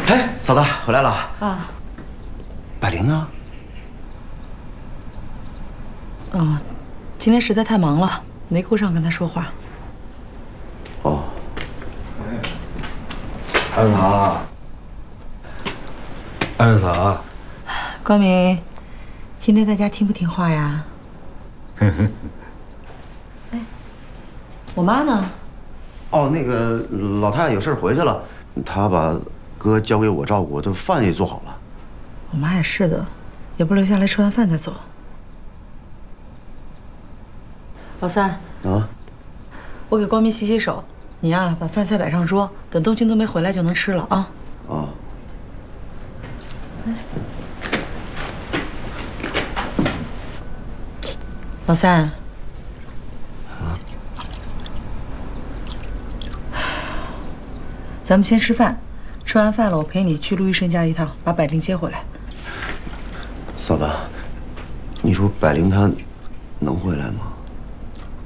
哎，嫂子回来了啊。 百灵呢？ 哦，今天实在太忙了，没顾上跟他说话。 哦。二嫂，二嫂， 光明，今天在家听不听话呀？哎，我妈呢？ 哦，那个老太太有事回去了，她把哥交给我照顾，这饭也做好了。 我妈也是的，也不留下来吃完饭再走。老三啊， 我给光明洗洗手，你呀把饭菜摆上桌，等东京都没回来就能吃了啊。 啊。 老三。 啊。 咱们先吃饭，吃完饭了，我陪你去陆医生家一趟，把百灵接回来。 嫂子，你说百灵她能回来吗？